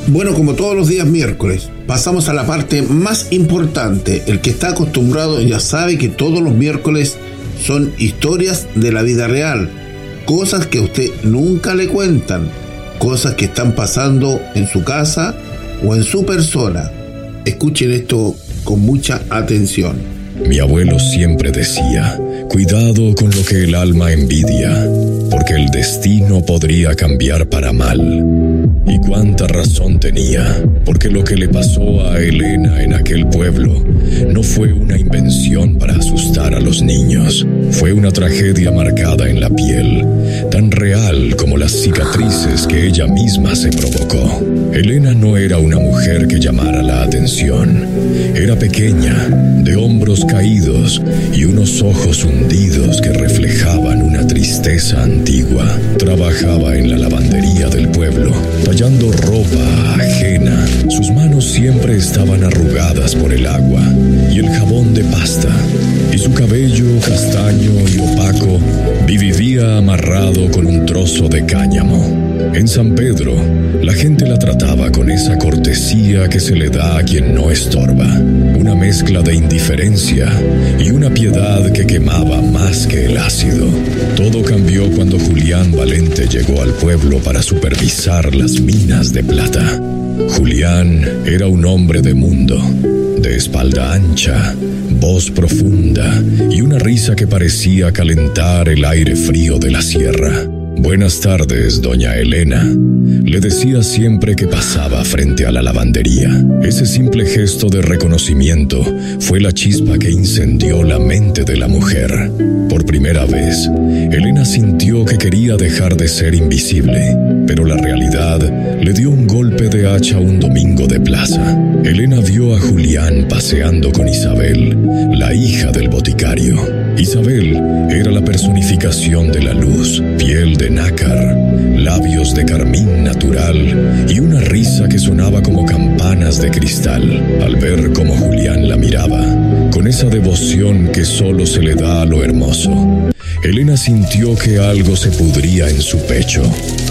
Bueno, como todos los días miércoles, pasamos a la parte más importante. El que está acostumbrado ya sabe que todos los miércoles son historias de la vida real, cosas que a usted nunca le cuentan, cosas que están pasando en su casa o en su persona. Escuchen esto con mucha atención. Mi abuelo siempre decía: cuidado con lo que el alma envidia, porque el destino podría cambiar para mal. Y cuánta razón tenía, porque lo que le pasó a Elena en aquel pueblo no fue una invención para asustar a los niños. Fue una tragedia marcada en la piel, tan real como las cicatrices que ella misma se provocó. Elena no era una mujer que llamara la atención. Era pequeña, de hombros caídos y unos ojos hundidos que reflejaban una tristeza antigua. Trabajaba en la lavandería del pueblo, tallando ropa ajena. Sus manos siempre estaban arrugadas por el agua y el jabón de pasta, y su cabello castaño y opaco vivía amarrado con un trozo de cáñamo. En San Pedro, la gente la trataba con esa cortesía que se le da a quien no estorba, una mezcla de indiferencia y una piedad que quemaba más que el ácido. Todo cambió cuando Julián Valente llegó al pueblo para supervisar las minas de plata. Julián era un hombre de mundo, de espalda ancha, voz profunda y una risa que parecía calentar el aire frío de la sierra. «Buenas tardes, doña Elena», le decía siempre que pasaba frente a la lavandería. Ese simple gesto de reconocimiento fue la chispa que incendió la mente de la mujer. Por primera vez, Elena sintió que quería dejar de ser invisible, pero la realidad le dio un golpe de hacha un domingo de plaza. Elena vio a Julián paseando con Isabel, la hija del boticario. Isabel era la personificación de la luz, piel de nácar, labios de carmín natural y una risa que sonaba como campanas de cristal. Al ver cómo Julián la miraba, con esa devoción que solo se le da a lo hermoso, Elena sintió que algo se pudría en su pecho.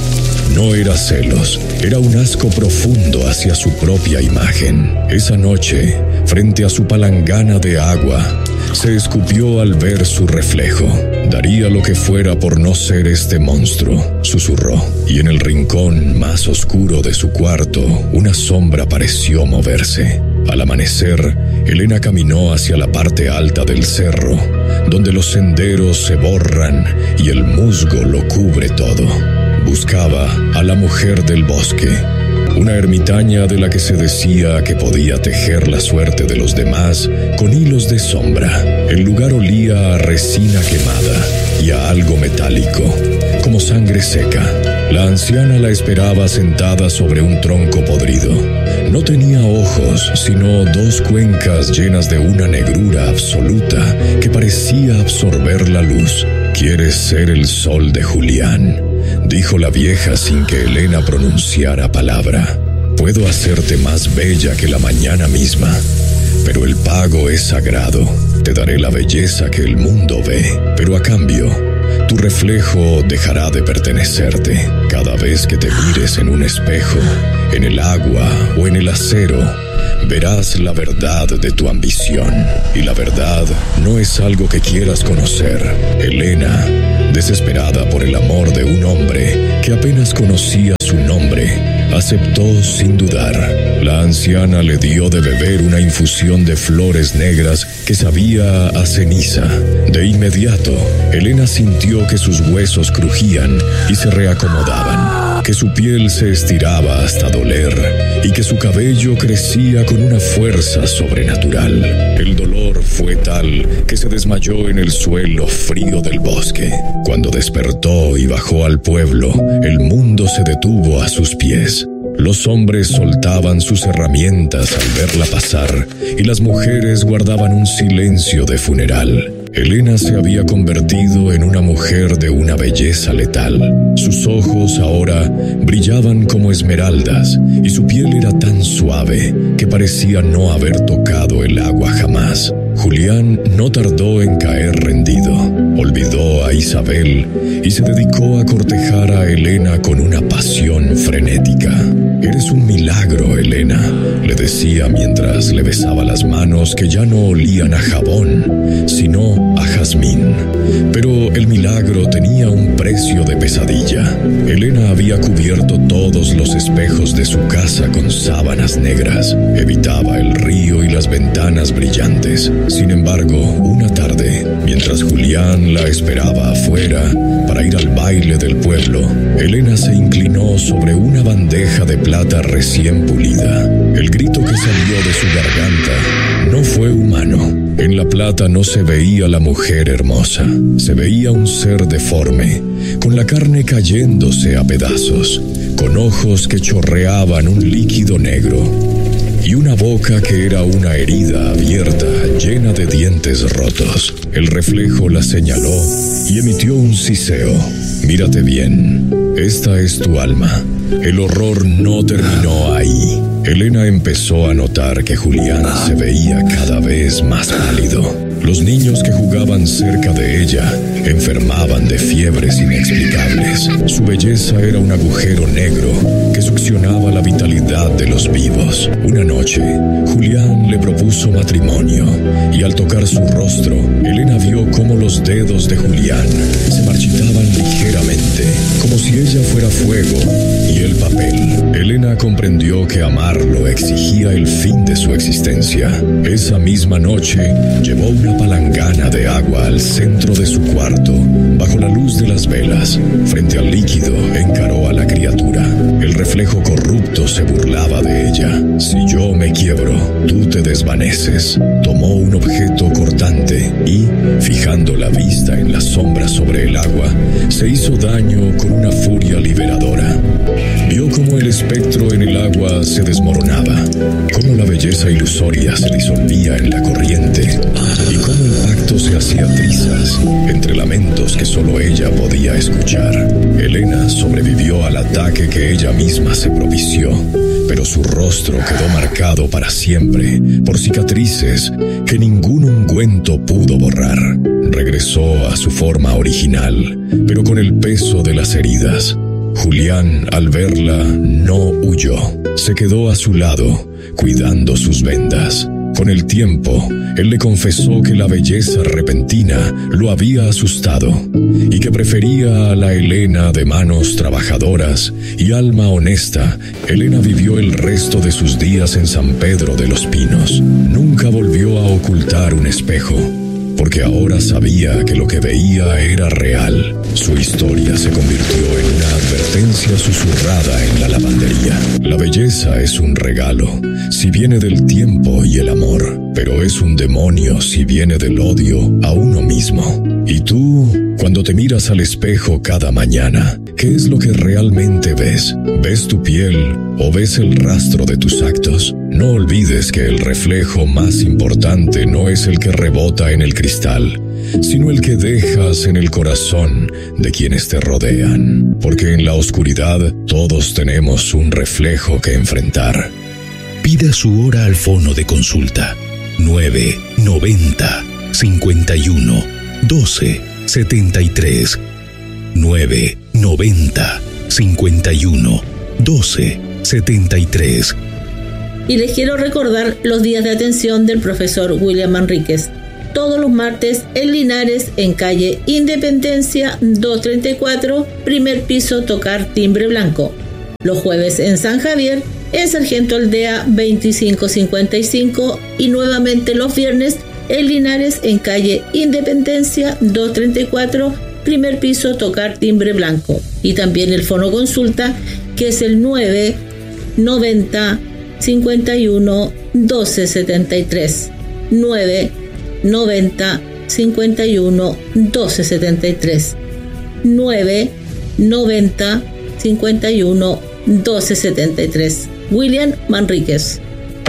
No era celos, era un asco profundo hacia su propia imagen. Esa noche, frente a su palangana de agua, se escupió al ver su reflejo. Daría lo que fuera por no ser este monstruo, susurró, y en el rincón más oscuro de su cuarto, una sombra pareció moverse. Al amanecer, Elena caminó hacia la parte alta del cerro, donde los senderos se borran y el musgo lo cubre todo. Buscaba a la mujer del bosque, una ermitaña de la que se decía que podía tejer la suerte de los demás con hilos de sombra. El lugar olía a resina quemada y a algo metálico, como sangre seca. La anciana la esperaba sentada sobre un tronco podrido. No tenía ojos, sino dos cuencas llenas de una negrura absoluta que parecía absorber la luz. «¿Quieres ser el sol de Julián?», dijo la vieja sin que Elena pronunciara palabra. «Puedo hacerte más bella que la mañana misma, pero el pago es sagrado. Te daré la belleza que el mundo ve, pero a cambio, tu reflejo dejará de pertenecerte. Cada vez que te mires en un espejo, en el agua o en el acero, verás la verdad de tu ambición. Y la verdad no es algo que quieras conocer». Elena, desesperada por el amor de un hombre que apenas conocía su nombre, aceptó sin dudar. La anciana le dio de beber una infusión de flores negras que sabía a ceniza. De inmediato, Elena sintió que sus huesos crujían y se reacomodaban, que su piel se estiraba hasta doler y que su cabello crecía con una fuerza sobrenatural. El dolor fue tal que se desmayó en el suelo frío del bosque. Cuando despertó y bajó al pueblo, el mundo se detuvo a sus pies. Los hombres soltaban sus herramientas al verla pasar y las mujeres guardaban un silencio de funeral. Elena se había convertido en una mujer de una belleza letal. Sus ojos ahora brillaban como esmeraldas y su piel era tan suave que parecía no haber tocado el agua jamás. Julián no tardó en caer rendido. Olvidó a Isabel y se dedicó a cortejar a Elena con una pasión frenética. «Eres un milagro», milagro, Elena, le decía mientras le besaba las manos que ya no olían a jabón, sino a jazmín. Pero el milagro tenía un precio de pesadilla. Elena había cubierto todos los espejos de su casa con sábanas negras. Evitaba el río y las ventanas brillantes. Sin embargo, una tarde, mientras Julián la esperaba afuera para ir al baile del pueblo, Elena se inclinó sobre una bandeja de plata recién pulida. El grito que salió de su garganta no fue humano. En la plata no se veía la mujer hermosa, se veía un ser deforme, con la carne cayéndose a pedazos, con ojos que chorreaban un líquido negro y una boca que era una herida abierta llena de dientes rotos. El reflejo la señaló y emitió un siseo. Mírate bien, esta es tu alma. El horror no terminó ahí. Elena empezó a notar que Julián se veía cada vez más pálido. Los niños que jugaban cerca de ella enfermaban de fiebres inexplicables. Su belleza era un agujero negro que succionaba la vitalidad de los vivos. Una noche, Julián le propuso matrimonio y al tocar su rostro, Elena vio cómo los dedos de Julián se marchitaban ligeramente, como si ella fuera fuego y él papel. Elena comprendió que amarlo exigía el fin de su existencia. Esa misma noche, llevó una palangana de agua al centro de su cuarto. Bajo la luz de las velas, frente al líquido, encaró a la criatura. El reflejo corrupto se burlaba de ella. Si yo me quiebro, tú te desvaneces. Tomó un objeto cortante y, fijando la vista en la sombra sobre el agua, se hizo daño con una furia liberadora. Vio cómo el espectro en el agua se desmoronaba, cómo la belleza ilusoria se disolvía en la corriente y cómo el pacto se hacía trizas entre lamentos que solo ella podía escuchar. Elena sobrevivió al ataque que ella misma se propició, pero su rostro quedó marcado para siempre por cicatrices que ningún ungüento pudo borrar. Regresó a su forma original, pero con el peso de las heridas. Julián, al verla, no huyó. Se quedó a su lado, cuidando sus vendas. Con el tiempo, él le confesó que la belleza repentina lo había asustado y que prefería a la Elena de manos trabajadoras y alma honesta. Elena vivió el resto de sus días en San Pedro de los Pinos. Nunca volvió a ocultar un espejo, porque ahora sabía que lo que veía era real. Su historia se convirtió en una advertencia susurrada en la lavandería. La belleza es un regalo, si viene del tiempo y el amor, pero es un demonio si viene del odio a uno mismo. Y tú, cuando te miras al espejo cada mañana, ¿qué es lo que realmente ves? ¿Ves tu piel o ves el rastro de tus actos? No olvides que el reflejo más importante no es el que rebota en el cristal, sino el que dejas en el corazón de quienes te rodean. Porque en la oscuridad todos tenemos un reflejo que enfrentar. Pida su hora al fono de consulta 990 51 12 73 990 51 12 73. Y les quiero recordar los días de atención del profesor William Manríquez. Todos los martes en Linares, en calle Independencia 234, primer piso, tocar timbre blanco. Los jueves en San Javier, en Sargento Aldea 2555 y nuevamente los viernes en Linares, en calle Independencia 234, primer piso, tocar timbre blanco. Y también el fono consulta, que es el 990 51 12 73 990 51 12 73 990 51 12 73. William Manríquez.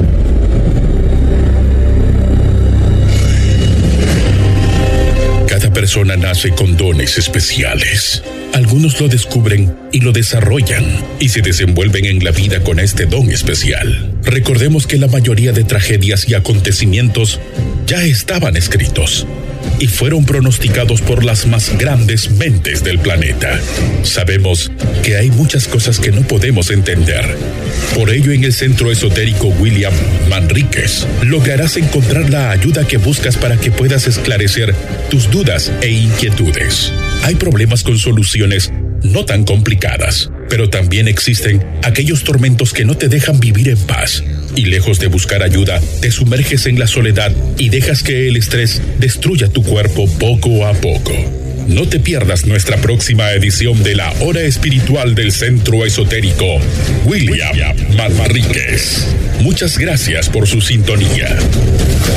Cada persona nace con dones especiales. Algunos lo descubren y lo desarrollan y se desenvuelven en la vida con este don especial. Recordemos que la mayoría de tragedias y acontecimientos ya estaban escritos. y fueron pronosticados por las más grandes mentes del planeta. Sabemos que hay muchas cosas que no podemos entender. Por ello, en el Centro Esotérico William Manríquez lograrás encontrar la ayuda que buscas para que puedas esclarecer tus dudas e inquietudes. Hay problemas con soluciones no tan complicadas, pero también existen aquellos tormentos que no te dejan vivir en paz. Y lejos de buscar ayuda, te sumerges en la soledad y dejas que el estrés destruya tu cuerpo poco a poco. No te pierdas nuestra próxima edición de la Hora Espiritual del Centro Esotérico William Manríquez. Muchas gracias por su sintonía.